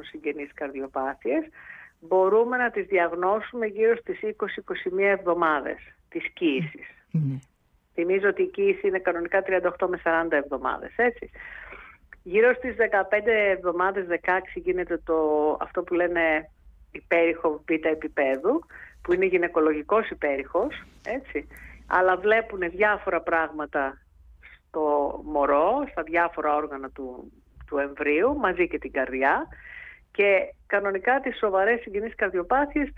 συγγενείς καρδιοπάθειες, μπορούμε να τις διαγνώσουμε γύρω στις 20-21 εβδομάδες της κοίησης. Θυμίζω ότι η κοίηση είναι κανονικά 38 με 40 εβδομάδες, έτσι. Γύρω στις 15 εβδομάδες, 16 γίνεται αυτό που λένε υπέρυχο β' επίπεδου, που είναι γυναικολογικός υπέρυχος, έτσι. Αλλά βλέπουν διάφορα πράγματα στο μωρό, στα διάφορα όργανα του εμβρίου, μαζί και την καρδιά, και κανονικά τις σοβαρές συγγενείς καρδιοπάθειες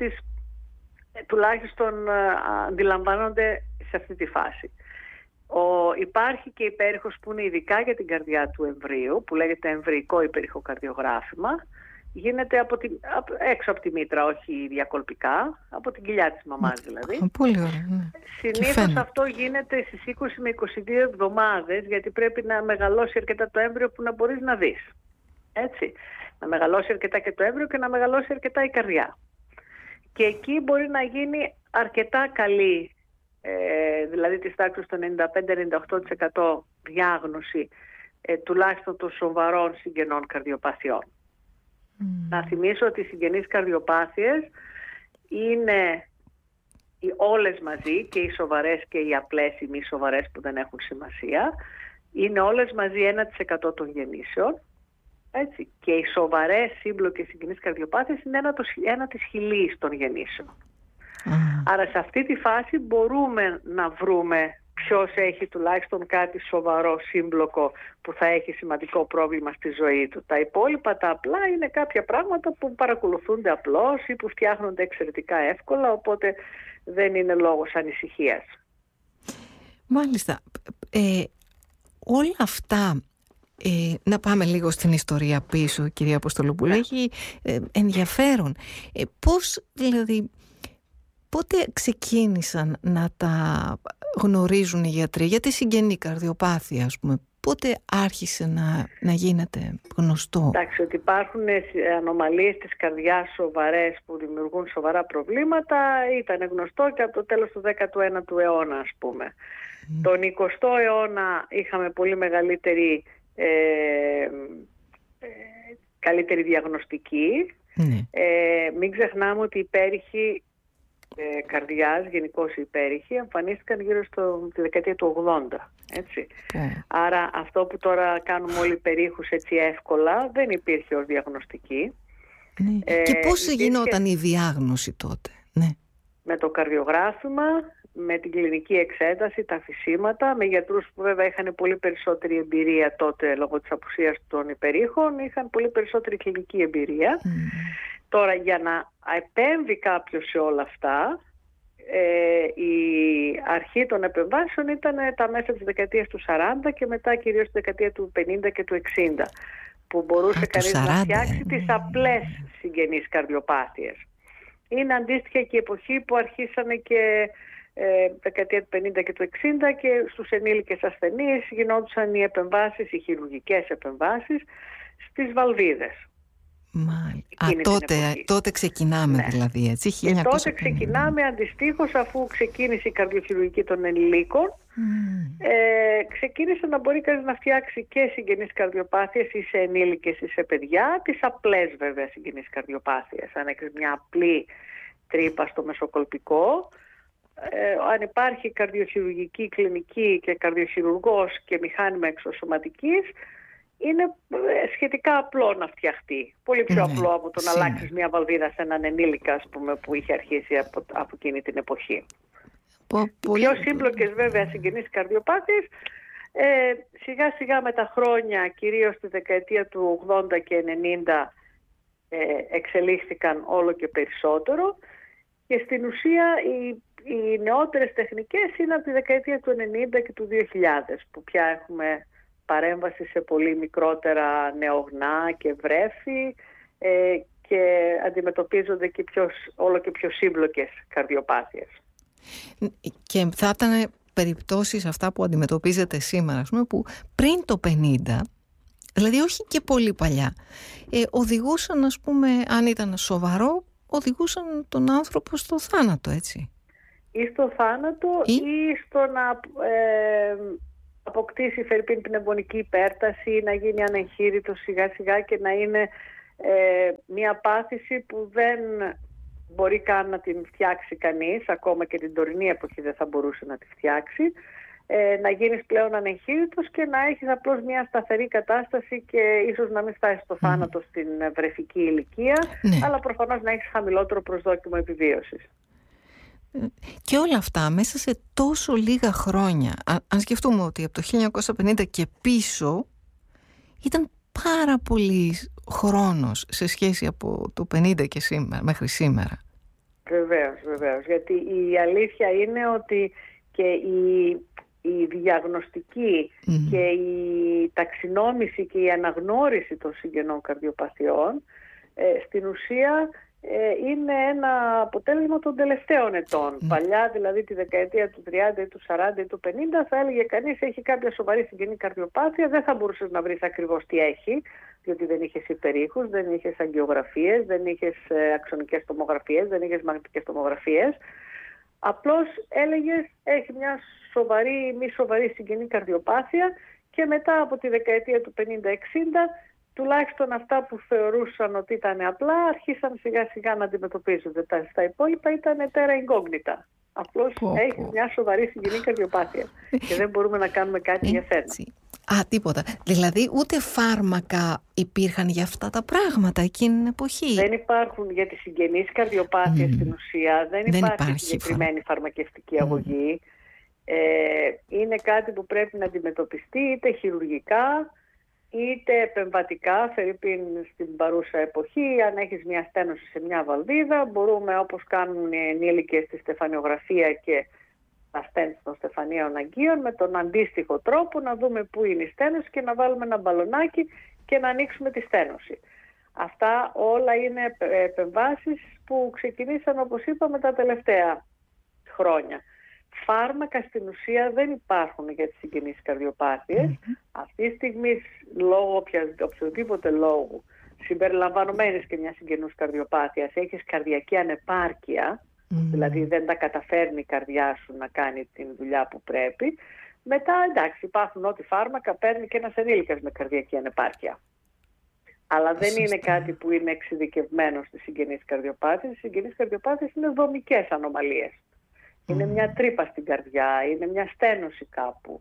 τουλάχιστον αντιλαμβάνονται σε αυτή τη φάση. Υπάρχει και υπέρυχος που είναι ειδικά για την καρδιά του εμβρίου, που λέγεται εμβρυϊκό υπερηχοκαρδιογράφημα. Γίνεται έξω από τη μήτρα, όχι διακολπικά, από την κοιλιά της μαμάς δηλαδή. Πολύ ωραία, ναι. Συνήθως αυτό γίνεται στις 20 με 22 εβδομάδες, γιατί πρέπει να μεγαλώσει αρκετά το έμβριο που να μπορείς να δεις. Έτσι. Να μεγαλώσει αρκετά και το έμβριο και να μεγαλώσει αρκετά η καρδιά. Και εκεί μπορεί να γίνει αρκετά καλή, δηλαδή της τάξης των 95-98% διάγνωση τουλάχιστον των σοβαρών συγγενών καρδιοπαθειών. Να θυμίσω ότι οι συγγενείς καρδιοπάθειες είναι όλες μαζί, και οι σοβαρές και οι απλές, οι μη σοβαρές που δεν έχουν σημασία, είναι όλες μαζί 1% των γεννήσεων. Έτσι. Και οι σοβαρές σύμπλοκες συγγενείς καρδιοπάθειες είναι 1 της χιλίης των γεννήσεων. Άρα σε αυτή τη φάση μπορούμε να βρούμε ποιος έχει τουλάχιστον κάτι σοβαρό σύμπλοκο που θα έχει σημαντικό πρόβλημα στη ζωή του. Τα υπόλοιπα τα απλά είναι κάποια πράγματα που παρακολουθούνται απλώς ή που φτιάχνονται εξαιρετικά εύκολα, οπότε δεν είναι λόγος ανησυχίας. Μάλιστα. Όλα αυτά, να πάμε λίγο στην ιστορία πίσω, κυρία Αποστολοπούλου, έχει ενδιαφέρον. Πώς δηλαδή, πότε ξεκίνησαν να τα γνωρίζουν οι γιατροί για τη συγγενή καρδιοπάθεια, ας πούμε? Πότε άρχισε να γίνεται γνωστό? Εντάξει, ότι υπάρχουν ανομαλίες της καρδιάς σοβαρές που δημιουργούν σοβαρά προβλήματα ήταν γνωστό και από το τέλος του 19ου αιώνα, ας πούμε. Τον 20ο αιώνα είχαμε πολύ μεγαλύτερη καλύτερη διαγνωστική. Μην ξεχνάμε ότι οι υπέρυχοι καρδιάς, γενικώς οι υπέρυχοι, εμφανίστηκαν γύρω στη δεκαετία του 80. Έτσι. Άρα αυτό που τώρα κάνουμε όλοι υπερήχους έτσι εύκολα δεν υπήρχε ως διαγνωστική. Και πώς γινόταν η διάγνωση τότε? Με το καρδιογράφημα, με την κλινική εξέταση, τα φυσήματα, με γιατρούς που βέβαια είχαν πολύ περισσότερη εμπειρία τότε λόγω της απουσίας των υπερήχων, είχαν πολύ περισσότερη κλινική εμπειρία. Τώρα, για να επέμβει κάποιος σε όλα αυτά, η αρχή των επεμβάσεων ήταν τα μέσα της δεκαετίας του 40 και μετά κυρίως τη δεκαετία του 50 και του 60, που μπορούσε κανείς να φτιάξει τις απλές συγγενείς καρδιοπάθειες. Είναι αντίστοιχα και η εποχή που αρχίσανε και δεκαετία του 50 και του 60 και στους ενήλικες ασθενείς γινόντουσαν οι επεμβάσεις, οι χειρουργικές επεμβάσεις στις βαλβίδες. Τότε ξεκινάμε, δηλαδή, έτσι, 1950. Και τότε ξεκινάμε αντιστοίχως, αφού ξεκίνησε η καρδιοχειρουργική των ενηλίκων, ξεκίνησε να μπορεί κανείς να φτιάξει και συγγενείς καρδιοπάθειες ή σε ενήλικες ή σε παιδιά, τις απλές βέβαια συγγενείς καρδιοπάθειες. Αν έχεις μια απλή τρύπα στο μεσοκολπικό, αν υπάρχει καρδιοχειρουργική κλινική και καρδιοχειρουργός και μηχάνημα εξωσωματικής, είναι σχετικά απλό να φτιαχτεί. Πολύ πιο απλό από το να αλλάξεις μια βαλβίδα σε έναν ενήλικα, ας πούμε, που είχε αρχίσει από εκείνη την εποχή. Πιο σύμπλοκες βέβαια συγγενείς καρδιοπάθειες σιγά σιγά με τα χρόνια, κυρίως στη δεκαετία του 80 και 90, εξελίχθηκαν όλο και περισσότερο, και στην ουσία οι νεότερες τεχνικές είναι από τη δεκαετία του 90 και του 2000, που πια έχουμε παρέμβαση σε πολύ μικρότερα νεογνά και βρέφη και αντιμετωπίζονται και όλο και πιο σύμπλοκες καρδιοπάθειες. Και θα ήταν περιπτώσεις αυτά που αντιμετωπίζετε σήμερα, ας πούμε, που πριν το 50, δηλαδή όχι και πολύ παλιά, οδηγούσαν, ας πούμε, αν ήταν σοβαρό, οδηγούσαν τον άνθρωπο στο θάνατο, έτσι. Ή στο θάνατο ή στο να αποκτήσει φερειπίν πνευμονική υπέρταση, να γίνει ανεγχείρητο σιγά σιγά και να είναι μια πάθηση που δεν μπορεί καν να την φτιάξει κανείς, ακόμα και την τωρινή εποχή δεν θα μπορούσε να τη φτιάξει, να γίνεις πλέον ανεγχείρητος και να έχεις απλώς μια σταθερή κατάσταση και ίσως να μην φτάσεις στο θάνατο στην βρεφική ηλικία, αλλά προφανώς να έχεις χαμηλότερο προσδόκιμο επιβίωσης. Και όλα αυτά μέσα σε τόσο λίγα χρόνια, αν σκεφτούμε ότι από το 1950 και πίσω ήταν πάρα πολύ χρόνος σε σχέση από το 50 και μέχρι σήμερα. Βεβαίως, γιατί η αλήθεια είναι ότι και η διαγνωστική και η ταξινόμηση και η αναγνώριση των συγγενών καρδιοπαθειών στην ουσία είναι ένα αποτέλεσμα των τελευταίων ετών. Παλιά, δηλαδή τη δεκαετία του 30 ή του 40 ή του 50, θα έλεγε κανείς έχει κάποια σοβαρή συγγενή καρδιοπάθεια, δεν θα μπορούσες να βρεις ακριβώς τι έχει, διότι δεν είχες υπερήχους, δεν είχες αγγιογραφίες, δεν είχες αξονικές τομογραφίες, δεν είχες μαγνητικές τομογραφίες. Απλώς έλεγες έχει μια σοβαρή ή μη σοβαρή συγγενή καρδιοπάθεια και μετά από τη δεκαετία του 50-60 τουλάχιστον αυτά που θεωρούσαν ότι ήταν απλά αρχίσαν σιγά σιγά να αντιμετωπίζονται. Στα υπόλοιπα ήταν terra incognita. Απλώς έχει μια σοβαρή συγγενή καρδιοπάθεια και δεν μπορούμε να κάνουμε κάτι για σένα. Τίποτα. Δηλαδή ούτε φάρμακα υπήρχαν για αυτά τα πράγματα εκείνη την εποχή. Δεν υπάρχουν για τις συγγενείς καρδιοπάθειες στην ουσία. Δεν υπάρχει συγκεκριμένη φαρμακευτική αγωγή. Είναι κάτι που πρέπει να αντιμετωπιστεί είτε χειρουργικά είτε επεμβατικά, φερειπίν στην παρούσα εποχή. Αν έχεις μια στένωση σε μια βαλβίδα, μπορούμε όπως κάνουν οι ενήλικες στη στεφανιογραφία και τα στέντ των στεφανίων αγκίων, με τον αντίστοιχο τρόπο να δούμε πού είναι η στένωση και να βάλουμε ένα μπαλονάκι και να ανοίξουμε τη στένωση. Αυτά όλα είναι επεμβάσεις που ξεκινήσαν, όπως είπαμε, τα τελευταία χρόνια. Φάρμακα στην ουσία δεν υπάρχουν για τις συγγενείς καρδιοπάθειες. Αυτή τη στιγμή, λόγω οποιοδήποτε λόγου, συμπεριλαμβανομένης και μια συγγενούς καρδιοπάθειας, έχεις καρδιακή ανεπάρκεια, δηλαδή δεν τα καταφέρνει η καρδιά σου να κάνει την δουλειά που πρέπει. Μετά, εντάξει, υπάρχουν ό,τι φάρμακα παίρνει και ένας ενήλικας με καρδιακή ανεπάρκεια. Αλλά δεν είναι κάτι που είναι εξειδικευμένο στις συγγενείς καρδιοπάθειες. Οι συγγενείς καρδιοπάθειες είναι δομικές ανομαλίες. Είναι μια τρύπα στην καρδιά, είναι μια στένωση κάπου.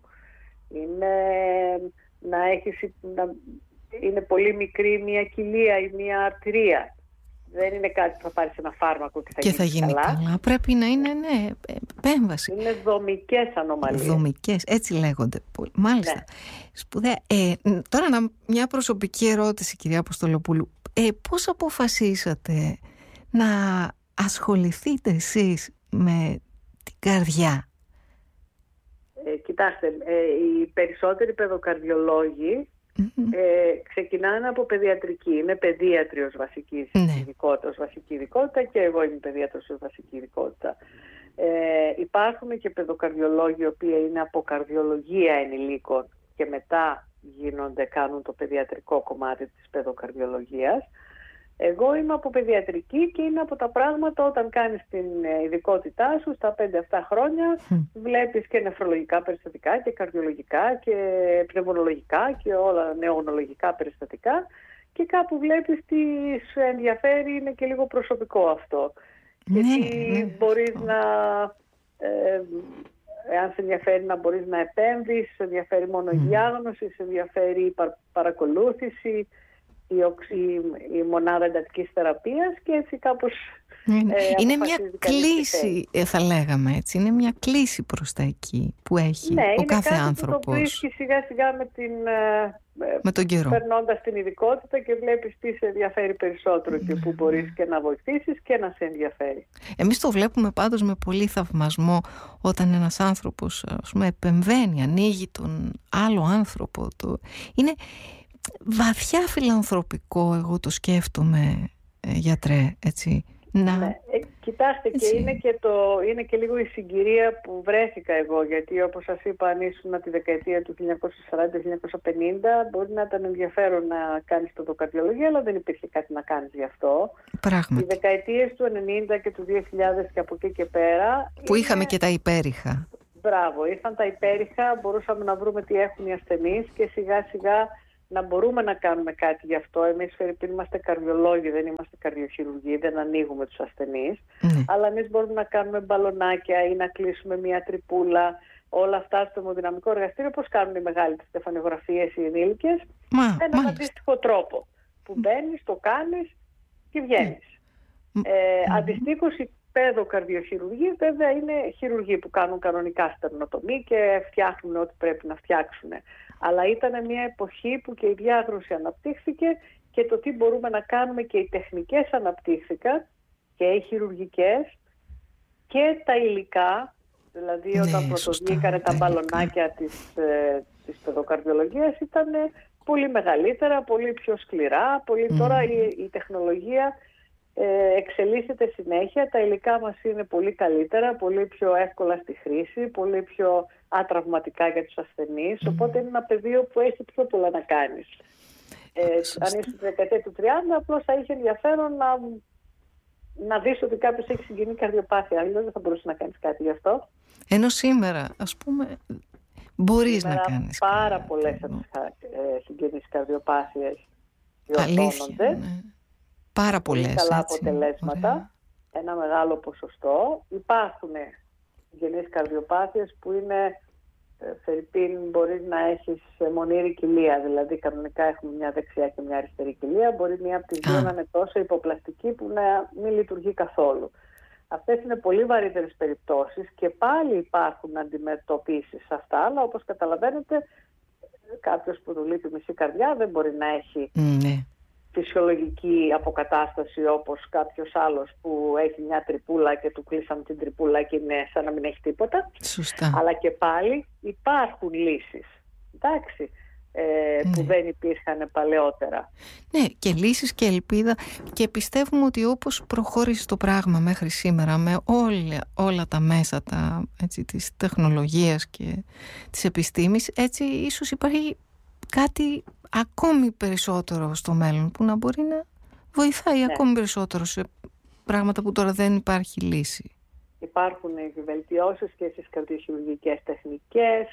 Είναι πολύ μικρή μια κοιλία ή μια αρτηρία. Δεν είναι κάτι που θα πάρεις ένα φάρμακο και θα γίνει καλά. Πρέπει να είναι επέμβαση. Είναι δομικές ανομαλίες. Δομικές, έτσι λέγονται. Μάλιστα. Ναι. Σπουδαία. Τώρα μια προσωπική ερώτηση, κυρία Αποστολοπούλου. Πώς αποφασίσατε να ασχοληθείτε εσείς με την καρδιά? Κοιτάξτε, οι περισσότεροι παιδοκαρδιολόγοι ξεκινάνε από παιδιατρική. Είναι παιδίατροι ως βασική ειδικότητα και εγώ είμαι παιδίατρος ως βασική ειδικότητα. Υπάρχουν και παιδοκαρδιολόγοι οι οποίοι είναι από καρδιολογία ενηλίκων και μετά κάνουν το παιδιατρικό κομμάτι της παιδοκαρδιολογίας. Εγώ είμαι από παιδιατρική και είναι από τα πράγματα όταν κάνεις την ειδικότητά σου στα 5-7 χρόνια βλέπεις και νεφρολογικά περιστατικά και καρδιολογικά και πνευμονολογικά και όλα νεονολογικά περιστατικά και κάπου βλέπεις τι σου ενδιαφέρει, είναι και λίγο προσωπικό αυτό. Γιατί μπορείς να, αν σε ενδιαφέρει να μπορείς να επέμβεις, σε ενδιαφέρει μόνο η διάγνωση, σε ενδιαφέρει η παρακολούθηση, η μονάδα εντατικής θεραπείας και έτσι κάπως είναι μια κλίση, θα λέγαμε έτσι, είναι μια κλίση προς τα εκεί που έχει ο κάθε άνθρωπος. Το βρίσκει σιγά σιγά με τον καιρό. Περνώντας την ειδικότητα και βλέπεις τι σε ενδιαφέρει περισσότερο και που μπορείς και να βοηθήσεις και να σε ενδιαφέρει. Εμείς το βλέπουμε πάντως με πολύ θαυμασμό όταν ένας άνθρωπος επεμβαίνει, ανοίγει τον άλλο άνθρωπο. Είναι βαθιά φιλανθρωπικό, εγώ το σκέφτομαι, γιατρέ, έτσι. Κοιτάξτε, και είναι και λίγο η συγκυρία που βρέθηκα εγώ, γιατί όπως σας είπα, αν ήσουν τη δεκαετία του 1940-1950 μπορεί να ήταν ενδιαφέρον να κάνεις παιδοκαρδιολογία, αλλά δεν υπήρχε κάτι να κάνεις γι' αυτό. Πράγματι. Οι δεκαετίες του 90 και του 2000 και από εκεί και πέρα που είχαμε και τα υπέρηχα. Μπράβο, ήρθαν τα υπέρηχα, μπορούσαμε να βρούμε τι έχουν οι ασθενείς και σιγά σιγά να μπορούμε να κάνουμε κάτι γι' αυτό. Εμείς φερειπίν είμαστε καρδιολόγοι, δεν είμαστε καρδιοχειρουργοί, δεν ανοίγουμε τους ασθενείς. Αλλά εμείς μπορούμε να κάνουμε μπαλονάκια ή να κλείσουμε μια τρυπούλα. Όλα αυτά στο αιμοδυναμικό εργαστήριο, πώς κάνουν οι μεγάλοι τις στεφανογραφίες οι ενήλικες, με έναν αντίστοιχο τρόπο. Που μπαίνεις, το κάνεις και βγαίνεις. Αντιστοίχως οι παιδοκαρδιοχειρουργοί βέβαια είναι χειρουργοί που κάνουν κανονικά στερνοτομή και φτιάχνουν ό,τι πρέπει να φτιάξουν. Αλλά ήταν μια εποχή που και η διάγνωση αναπτύχθηκε και το τι μπορούμε να κάνουμε και οι τεχνικές αναπτύχθηκαν και οι χειρουργικές και τα υλικά. Δηλαδή όταν πρωτοβγήκανε τα μπαλονάκια της παιδοκαρδιολογίας ήταν πολύ μεγαλύτερα, πολύ πιο σκληρά. Τώρα η τεχνολογία εξελίσσεται συνέχεια, τα υλικά μας είναι πολύ καλύτερα, πολύ πιο εύκολα στη χρήση, πολύ πιο ατραυματικά για τους ασθενείς, οπότε είναι ένα πεδίο που έχει πιο πολλά να κάνεις. Αν είσαι στη δεκαετία του 30, απλώς θα είχε ενδιαφέρον να δεις ότι κάποιος έχει συγγενή καρδιοπάθεια, αλλιώς δεν θα μπορούσε να κάνεις κάτι γι' αυτό. Ενώ σήμερα, ας πούμε, μπορείς να κάνεις πάρα πολλές από τις συγγενείς καρδιοπάθειες διορθώνονται. Πάρα πολλές, καλά αποτελέσματα, ωραία. Ένα μεγάλο ποσοστό. Υπάρχουν συγγενείς καρδιοπάθειες που είναι, φερειπίν, μπορείς να έχεις μονήρη κοιλία, δηλαδή κανονικά έχουμε μια δεξιά και μια αριστερή κοιλία, μπορεί μία από τις δύο να είναι τόσο υποπλαστική που να μην λειτουργεί καθόλου. Αυτές είναι πολύ βαρύτερες περιπτώσεις και πάλι υπάρχουν αντιμετωπίσεις σε αυτά, αλλά όπως καταλαβαίνετε κάποιος που του λείπει μισή καρδιά δεν μπορεί να έχει φυσιολογική αποκατάσταση όπως κάποιος άλλος που έχει μια τρυπούλα και του κλείσαμε την τρυπούλα και είναι σαν να μην έχει τίποτα. Σωστά. Αλλά και πάλι υπάρχουν λύσεις, εντάξει, που δεν υπήρχαν παλαιότερα. Ναι, και λύσεις και ελπίδα, και πιστεύουμε ότι όπως προχώρησε το πράγμα μέχρι σήμερα με όλα τα μέσα της τεχνολογίας και της επιστήμης, έτσι ίσως υπάρχει κάτι ακόμη περισσότερο στο μέλλον που να μπορεί να βοηθάει ακόμη περισσότερο σε πράγματα που τώρα δεν υπάρχει λύση. Υπάρχουν βελτιώσεις και στις καρδιοχειρουργικές τεχνικές.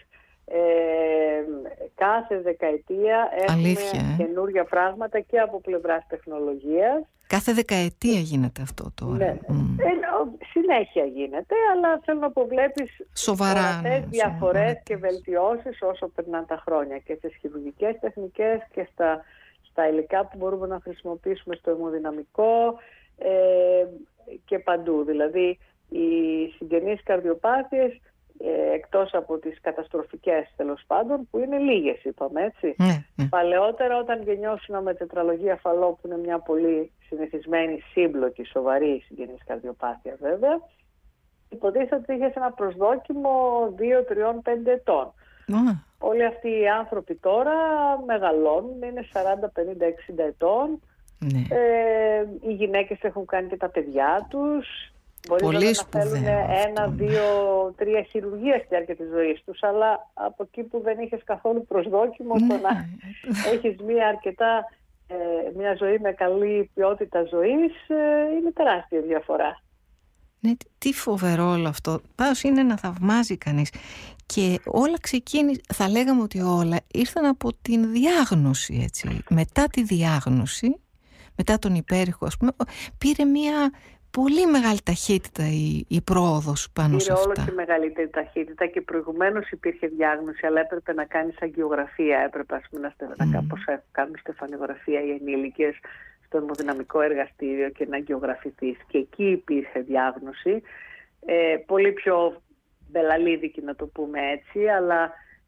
Κάθε δεκαετία έχουμε καινούργια πράγματα και από πλευράς τεχνολογίας. Κάθε δεκαετία γίνεται αυτό τώρα. Ναι. Συνέχεια γίνεται, αλλά θέλω να αποβλέπεις ορατές διαφορές και βελτιώσεις όσο περνάνε τα χρόνια και στις χειρουργικές τεχνικές και στα υλικά που μπορούμε να χρησιμοποιήσουμε στο αιμοδυναμικό και παντού. Δηλαδή οι συγγενείς καρδιοπάθειες, εκτός από τις καταστροφικές τέλος πάντων, που είναι λίγες είπαμε, έτσι. Παλαιότερα όταν γεννιώσουν με τετραλογία φαλό, που είναι μια πολύ συνηθισμένη σύμπλοκη σοβαρή συγγενής καρδιοπάθεια βέβαια, υποτίθεται ότι είχες ένα προσδόκιμο 2, 3, 5 ετών. Όλοι αυτοί οι άνθρωποι τώρα μεγαλώνουν, είναι 40, 50, 60 ετών. Οι γυναίκες έχουν κάνει και τα παιδιά τους. Μπορεί να θέλουν 1, 2, 3 χειρουργία στη διάρκεια της ζωής τους, αλλά από εκεί που δεν είχες καθόλου προσδόκιμο, το να έχεις μια ζωή με καλή ποιότητα ζωής, είναι τεράστια διαφορά. Ναι, τι φοβερό όλο αυτό. Πάντως είναι να θαυμάζει κανείς. Και όλα θα λέγαμε ότι όλα ήρθαν από την διάγνωση, έτσι. Μετά τη διάγνωση, μετά τον υπέρηχο, ας πούμε, πήρε μια πολύ μεγάλη ταχύτητα η πρόοδος πάνω σε αυτά. Πήρε όλο και μεγαλύτερη ταχύτητα και προηγουμένως υπήρχε διάγνωση, αλλά έπρεπε να κάνεις αγγιογραφία, έπρεπε ας πούμε να κάνουν στεφανογραφία οι ενήλικες στο αιμοδυναμικό εργαστήριο και να αγγιογραφηθείς. Και εκεί υπήρχε διάγνωση, πολύ πιο μπελαλίδικη να το πούμε έτσι, αλλά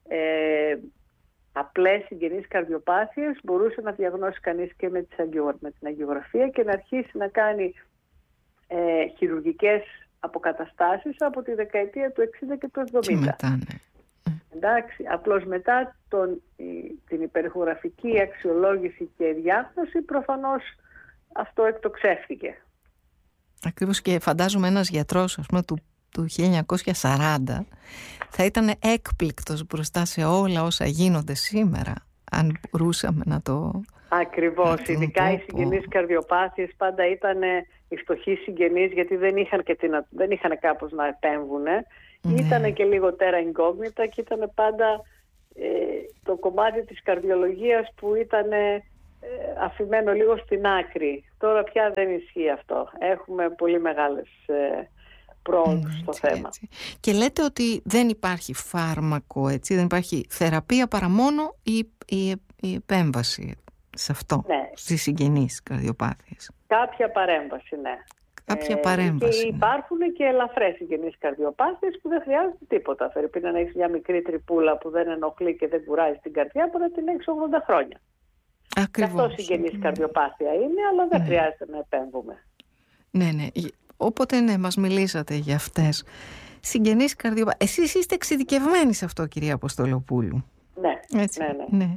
απλές συγγενείς καρδιοπάθειες μπορούσε να διαγνώσει κανείς και με την αγγιογραφία και να αρχίσει να κάνει χειρουργικές αποκαταστάσεις από τη δεκαετία του 60 και του 70. Και μετά, ναι. Εντάξει, απλώς μετά την υπερηχογραφική αξιολόγηση και διάγνωση προφανώς αυτό εκτοξεύτηκε. Ακριβώς, και φαντάζομαι ένας γιατρός, ας πούμε, του 1940 θα ήταν έκπληκτος μπροστά σε όλα όσα γίνονται σήμερα, αν μπορούσαμε να το... Ακριβώς, ειδικά οι συγγενείς καρδιοπάθειες πάντα ήταν οι φτωχοί συγγενείς, γιατί δεν είχαν κάπως να επέμβουν. Ήτανε και λιγότερα incognita και ήταν πάντα το κομμάτι της καρδιολογίας που ήταν αφημένο λίγο στην άκρη. Τώρα πια δεν ισχύει αυτό. Έχουμε πολύ μεγάλες πρόοδους στο θέμα. Έτσι. Και λέτε ότι δεν υπάρχει φάρμακο, έτσι, δεν υπάρχει θεραπεία παρά μόνο η επέμβαση σε αυτό, ναι, στις συγγενείς καρδιοπάθειες. Κάποια παρέμβαση, ναι. Κάποια παρέμβαση. Και υπάρχουν και ελαφρές συγγενείς καρδιοπάθειες που δεν χρειάζεται τίποτα. Φερρυπίν να έχεις μια μικρή τρυπούλα που δεν ενοχλεί και δεν κουράζει την καρδιά, που να την έχεις 80 χρόνια. Ακριβώς. Αυτό συγγενής καρδιοπάθεια είναι, αλλά δεν χρειάζεται να επέμβουμε. Ναι. Οπότε ναι, μας μιλήσατε για αυτές. Συγγενείς καρδιοπάθειες. Εσείς είστε εξειδικευμένοι σε αυτό, κυρία Αποστολοπούλου. Ναι, έτσι. ναι.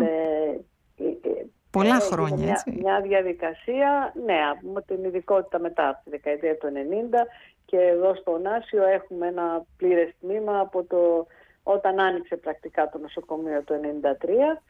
Πολλά χρόνια, έτσι. Μια διαδικασία, ναι, από την ειδικότητα μετά από τη δεκαετία του 90, και εδώ στο Ωνάσιο έχουμε ένα πλήρες τμήμα από όταν άνοιξε πρακτικά το νοσοκομείο το 1993,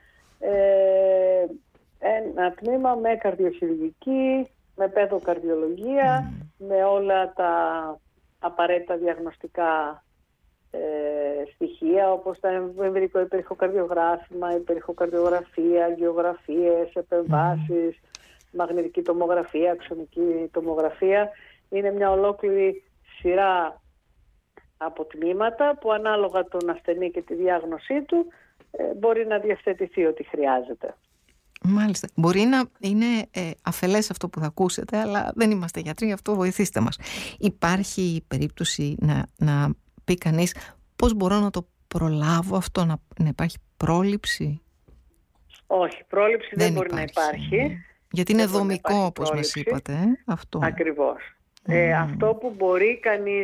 ένα τμήμα με καρδιοχειρουργική, με παιδοκαρδιολογία, με όλα τα απαραίτητα διαγνωστικά στοιχεία, όπως τα εμβρικό υπερηχοκαρδιογράφημα, υπερηχοκαρδιογραφία, αγγιογραφίες, επεμβάσεις, μαγνητική τομογραφία, αξονική τομογραφία. Είναι μια ολόκληρη σειρά από τμήματα που ανάλογα τον ασθενή και τη διάγνωσή του μπορεί να διευθετηθεί ό,τι χρειάζεται. Μάλιστα. Μπορεί να είναι αφελές αυτό που θα ακούσετε, αλλά δεν είμαστε γιατροί, αυτό βοηθήστε μας. Υπάρχει περίπτωση να πει κανείς πώς μπορώ να το προλάβω αυτό, να υπάρχει πρόληψη? Όχι, πρόληψη δεν μπορεί να υπάρχει. Ναι. Γιατί είναι δομικό, όπως μας είπατε, αυτό. Ακριβώς. Αυτό που μπορεί κανείς,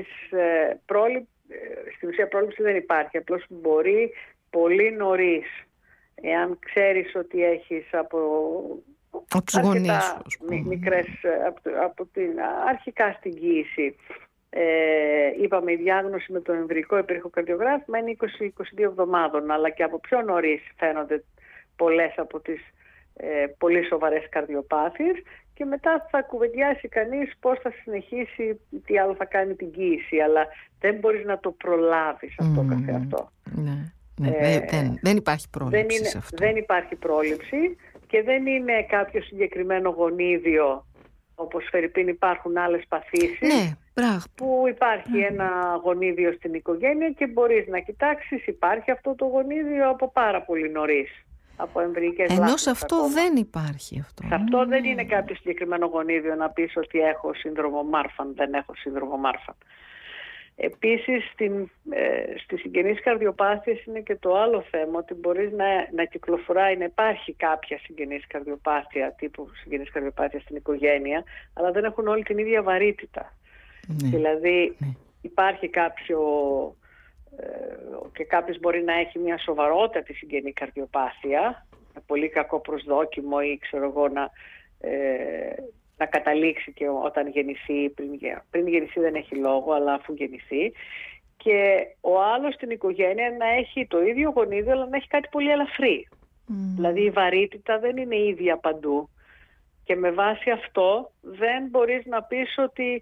στην ουσία πρόληψη δεν υπάρχει, απλώς μπορεί πολύ νωρίς, εάν ξέρεις ότι έχεις από τους γονείς μικρές, αρχικά στην κοίηση, είπαμε η διάγνωση με το εμβρικό υπερηχοκαρδιογράφημα είναι 20-22 εβδομάδων, αλλά και από πιο νωρίς φαίνονται πολλές από τις πολύ σοβαρές καρδιοπάθειες, και μετά θα κουβεντιάσει κανείς πώς θα συνεχίσει, τι άλλο θα κάνει την κοίηση, αλλά δεν μπορείς να το προλάβεις αυτό καθεαυτό. Δεν υπάρχει πρόληψη σε αυτό. Δεν υπάρχει πρόληψη και δεν είναι κάποιο συγκεκριμένο γονίδιο, όπως φερρυπίν υπάρχουν άλλες παθήσεις, που υπάρχει ένα γονίδιο στην οικογένεια και μπορείς να κοιτάξεις, υπάρχει αυτό το γονίδιο από πάρα πολύ νωρίς. Από εμβρυϊκές λάκτες. Ενώ σε αυτό δεν υπάρχει αυτό. Σε αυτό δεν είναι κάποιο συγκεκριμένο γονίδιο να πεις ότι έχω σύνδρομο Μάρφαν, δεν έχω σύνδρομο Μάρφαν. Επίσης, στις συγγενείς καρδιοπάθειες είναι και το άλλο θέμα, ότι μπορείς να κυκλοφοράει, να υπάρχει κάποια συγγενής καρδιοπάθεια, τύπου συγγενής καρδιοπάθεια στην οικογένεια, αλλά δεν έχουν όλη την ίδια βαρύτητα. Δηλαδή, υπάρχει και κάποιος μπορεί να έχει μια σοβαρότατη συγγενή καρδιοπάθεια, με πολύ κακό προσδόκιμο, ή ξέρω εγώ να καταλήξει και όταν γεννηθεί, πριν γεννηθεί δεν έχει λόγο, αλλά αφού γεννηθεί, και ο άλλος στην οικογένεια να έχει το ίδιο γονίδιο, αλλά να έχει κάτι πολύ ελαφρύ. Δηλαδή η βαρύτητα δεν είναι ίδια παντού, και με βάση αυτό δεν μπορείς να πεις ότι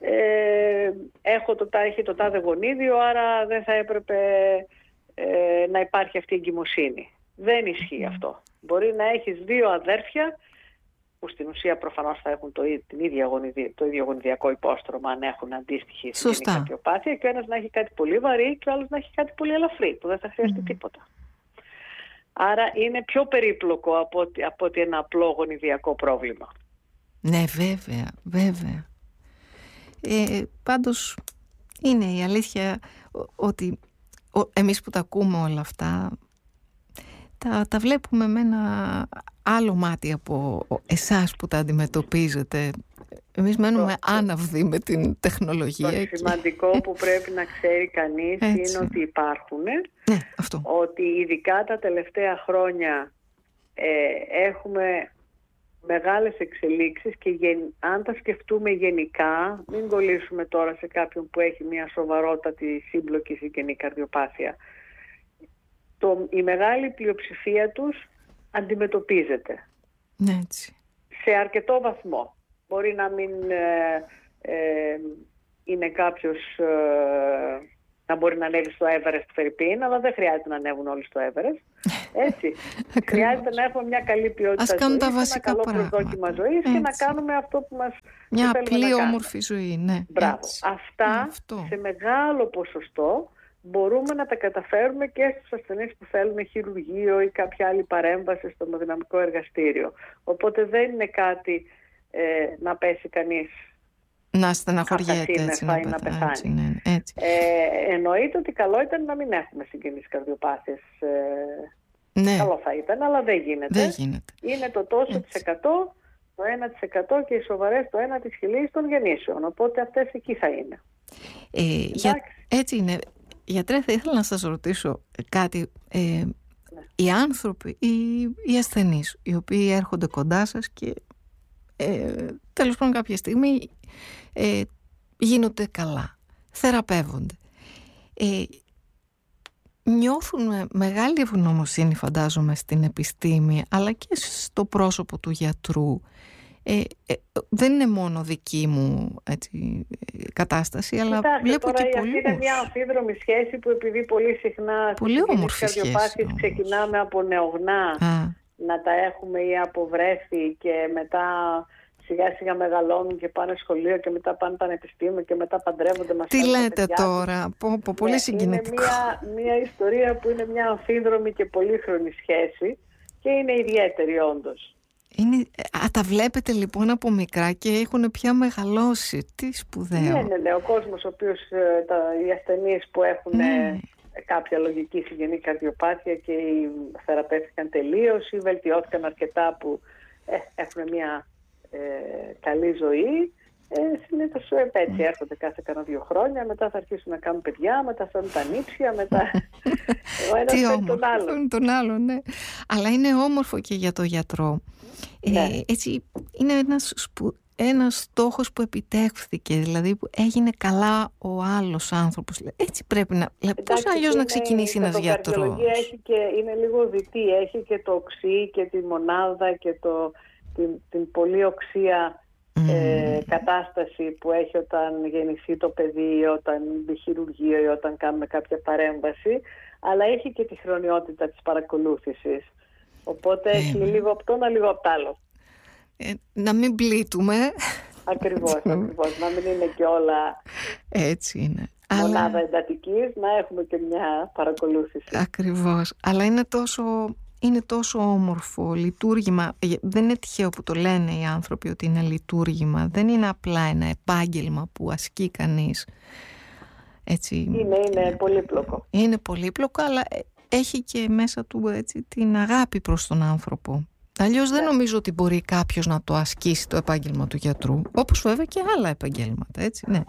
έχει το τάδε γονίδιο, άρα δεν θα έπρεπε να υπάρχει αυτή η εγκυμοσύνη. Δεν ισχύει αυτό. Μπορεί να έχεις δύο αδέρφια που στην ουσία προφανώς θα έχουν το ίδιο γονιδιακό υπόστρωμα, αν έχουν αντίστοιχη συγγενή καρδιοπάθεια, και ο ένας να έχει κάτι πολύ βαρύ και ο άλλος να έχει κάτι πολύ ελαφρύ, που δεν θα χρειαστεί τίποτα. Άρα είναι πιο περίπλοκο από ότι ένα απλό γονιδιακό πρόβλημα. Ναι, βέβαια. Πάντως είναι η αλήθεια ότι εμείς που τα ακούμε όλα αυτά τα βλέπουμε με ένα άλλο μάτι από εσάς που τα αντιμετωπίζετε. Εμείς μένουμε άναυδοι με την τεχνολογία. Το σημαντικό που πρέπει να ξέρει κανείς είναι ότι υπάρχουν. Ότι ειδικά τα τελευταία χρόνια έχουμε μεγάλες εξελίξεις, και αν τα σκεφτούμε γενικά, μην κολλήσουμε τώρα σε κάποιον που έχει μια σοβαρότατη σύμπλοκη συγγενή καρδιοπάθεια. Η μεγάλη πλειοψηφία τους αντιμετωπίζεται. Έτσι. Σε αρκετό βαθμό. Μπορεί να μην είναι κάποιος να μπορεί να ανέβει στο Everest φερρυπίν, αλλά δεν χρειάζεται να ανέβουν όλοι στο Everest. Έτσι. Χρειάζεται να έχουμε μια καλή ποιότητα ζωής, ένα καλό προσδόκιμα ζωής και να κάνουμε αυτό που μας μια απλή όμορφη ζωή. Ναι. Μπράβο. Αυτά σε μεγάλο ποσοστό μπορούμε να τα καταφέρουμε και στους ασθενείς που θέλουν χειρουργείο ή κάποια άλλη παρέμβαση στο αιμοδυναμικό εργαστήριο. Οπότε δεν είναι κάτι να πέσει κανείς να στεναχωριέται έτσι, να πεθάνει. Έτσι, ναι, έτσι. Εννοείται ότι καλό ήταν να μην έχουμε συγγενείς καρδιοπάθειες. Ναι. Καλό θα ήταν, αλλά δεν γίνεται. Δεν γίνεται. Είναι το τόσο της εκατό, το 1% και οι σοβαρές το 1 της χιλής των γεννήσεων. Οπότε αυτές εκεί θα είναι. Έτσι είναι. Γιατρέ, θα ήθελα να σας ρωτήσω κάτι. Οι άνθρωποι, οι ασθενείς, οι οποίοι έρχονται κοντά σας και τέλος πάντων κάποια στιγμή γίνονται καλά, θεραπεύονται, νιώθουν μεγάλη ευγνωμοσύνη, φαντάζομαι, στην επιστήμη αλλά και στο πρόσωπο του γιατρού. Δεν είναι μόνο δική μου κατάσταση, αλλά βλέπω και πολλούς. Αυτή είναι μια αμφίδρομη σχέση που επειδή πολύ συχνά στις καρδιοπάθειες ξεκινάμε από νεογνά να τα έχουμε ή από βρέφη και μετά σιγά σιγά μεγαλώνουν και πάνε σχολείο και μετά πάνε πανεπιστήμιο και μετά παντρεύονται μας. Τι λέτε τώρα, πολύ συγκινητικό. Είναι μια ιστορία που είναι μια αμφίδρομη και πολύχρονη σχέση και είναι ιδιαίτερη όντως. Τα βλέπετε λοιπόν από μικρά και έχουν πια μεγαλώσει. Τι σπουδαίο. Ναι. Ο κόσμος ο οποίος, οι ασθενείς που έχουν κάποια λογική συγγενή καρδιοπάθεια και θεραπεύτηκαν τελείως ή βελτιώθηκαν αρκετά που έχουν μια καλή ζωή, συνήθως έτσι έρχονται κάθε κανένα 2 χρόνια, μετά θα αρχίσουν να κάνουν παιδιά, μετά θα είναι τα νύψια, μετά ο ένας παίρνει τον άλλον. Ναι. Αλλά είναι όμορφο και για το γιατρό. Έτσι, είναι ένας στόχος που επιτεύχθηκε, δηλαδή που έγινε καλά ο άλλος άνθρωπος. Έτσι πρέπει να... Πώς αλλιώς να ξεκινήσει ένας γιατρός. Είναι λίγο δυτή, έχει και το οξύ και τη μονάδα και την πολύ οξία κατάσταση που έχει όταν γεννηθεί το παιδί ή όταν μπει χειρουργείο ή όταν κάνουμε κάποια παρέμβαση, αλλά έχει και τη χρονιότητα της παρακολούθησης. Οπότε έχει λίγο από το ένα, λίγο από το άλλο. Να μην πλήττουμε. Ακριβώς. Να μην είναι και όλα έτσι είναι. Μονάδα εντατικής, να έχουμε και μια παρακολούθηση. Ακριβώς. Αλλά είναι τόσο όμορφο λειτουργήμα. Δεν είναι τυχαίο που το λένε οι άνθρωποι ότι είναι λειτουργήμα. Δεν είναι απλά ένα επάγγελμα που ασκεί κανείς. Έτσι. Είναι πολύπλοκο. Είναι πολύπλοκο, αλλά έχει και μέσα του την αγάπη προς τον άνθρωπο. Αλλιώς δεν νομίζω ότι μπορεί κάποιος να το ασκήσει το επάγγελμα του γιατρού. Όπως βέβαια και άλλα επαγγέλματα, έτσι, ναι.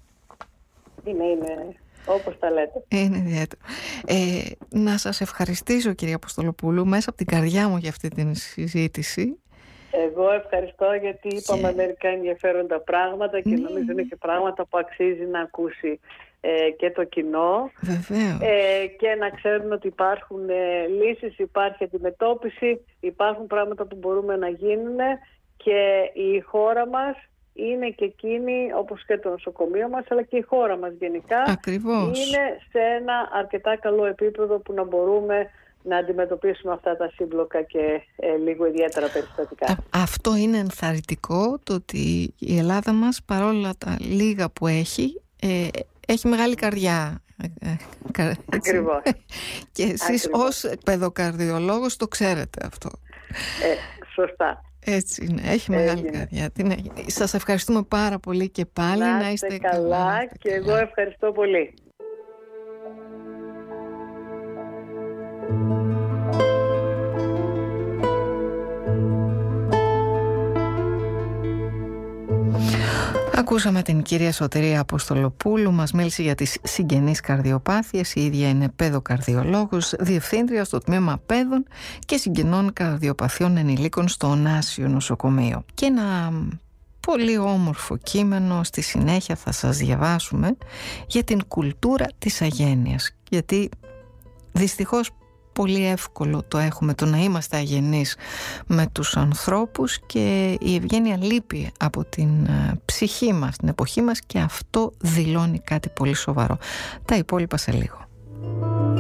Είναι όπως τα λέτε. Είναι ιδιαίτερο. Να σας ευχαριστήσω, κυρία Αποστολοπούλου, μέσα από την καρδιά μου για αυτή την συζήτηση. Εγώ ευχαριστώ γιατί είπαμε μερικά ενδιαφέροντα πράγματα και νομίζω είναι και πράγματα που αξίζει να ακούσει και το κοινό. Βεβαίως. Και να ξέρουν ότι υπάρχουν λύσεις, υπάρχει αντιμετώπιση, υπάρχουν πράγματα που μπορούμε να γίνουν και η χώρα μας είναι και εκείνη, όπως και το νοσοκομείο μας, αλλά και η χώρα μας γενικά. Ακριβώς. Είναι σε ένα αρκετά καλό επίπεδο που να μπορούμε να αντιμετωπίσουμε αυτά τα σύμπλοκα και λίγο ιδιαίτερα περιστατικά. Αυτό είναι ενθαρρυντικό, το ότι η Ελλάδα μας, παρόλα τα λίγα που έχει μεγάλη καρδιά. Ακριβώς. Και εσείς ως παιδοκαρδιολόγος το ξέρετε αυτό. Σωστά. Έτσι είναι, έχει μεγάλη καρδιά. Σας ευχαριστούμε πάρα πολύ και πάλι. Να είστε καλά και εγώ ευχαριστώ πολύ. Ακούσαμε την κυρία Σωτηρία Αποστολοπούλου, μας μίλησε για τις συγγενείς καρδιοπάθειες. Η ίδια είναι παιδοκαρδιολόγος, διευθύντρια στο τμήμα παιδών και συγγενών καρδιοπαθειών ενηλίκων στο Ωνάσιο Νοσοκομείο. Και ένα πολύ όμορφο κείμενο στη συνέχεια θα σας διαβάσουμε για την κουλτούρα της αγένειας. Γιατί δυστυχώς πολύ εύκολο το έχουμε, το να είμαστε αγενείς με τους ανθρώπους, και η ευγένεια λείπει από την ψυχή μας, την εποχή μας, και αυτό δηλώνει κάτι πολύ σοβαρό. Τα υπόλοιπα σε λίγο.